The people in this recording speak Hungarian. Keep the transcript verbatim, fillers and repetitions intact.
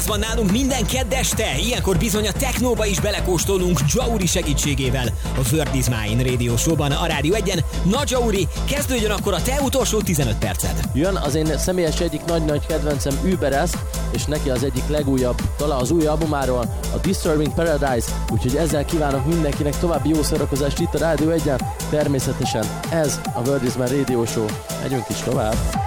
House van nálunk minden kedd este, ilyenkor bizony a technóba is belekóstolunk Jauri segítségével. A Word is Mine Radio Show-ban a Rádió egyen. Na Jauri, kezdődjön akkor a te utolsó tizenöt perced. Jön az én személyes egyik nagy-nagy kedvencem Uberes, és neki az egyik legújabb, talán az új albumáról, a Disturbing Paradise, úgyhogy ezzel kívánok mindenkinek további jó szórakozást itt a Rádió egyen. Természetesen ez a Word is Mine Radio Show. Megyünk is tovább.